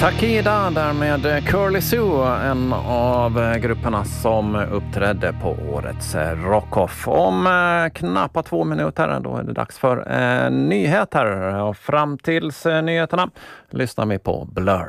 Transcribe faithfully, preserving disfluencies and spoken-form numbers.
Takida där med Curly Sue, en av grupperna som uppträdde på årets Rockoff. Om knappt två minuter då är det dags för eh, nyheter. Och fram tills eh, nyheterna lyssnar vi på Blur.